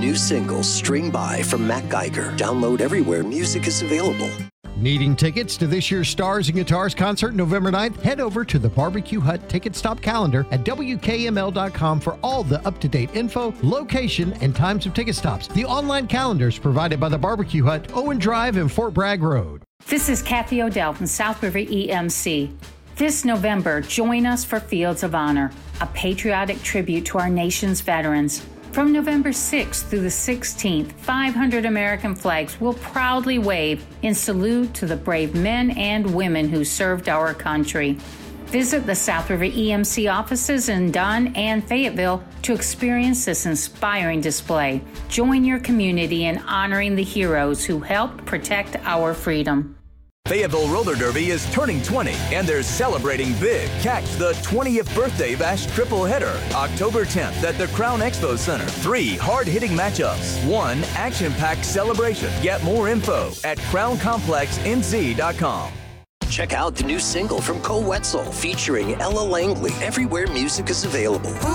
new single, String By, from Matt Geiger. Download everywhere music is available. Needing tickets to this year's Stars and Guitars concert November 9th? Head over to the Barbecue Hut Ticket Stop calendar at WKML.com for all the up-to-date info, location, and times of ticket stops. The online calendar is provided by the Barbecue Hut, Owen Drive, and Fort Bragg Road. This is Kathy Odell from South River EMC. This November, join us for Fields of Honor, a patriotic tribute to our nation's veterans. From November 6th through the 16th, 500 American flags will proudly wave in salute to the brave men and women who served our country. Visit the South River EMC offices in Dunn and Fayetteville to experience this inspiring display. Join your community in honoring the heroes who helped protect our freedom. Fayetteville Roller Derby is turning 20, and they're celebrating big. Catch the 20th Birthday Bash Triple Header, October 10th at the Crown Expo Center. 3 hard-hitting matchups, 1 action-packed celebration. Get more info at crowncomplexnz.com. Check out the new single from Cole Wetzel featuring Ella Langley, everywhere music is available.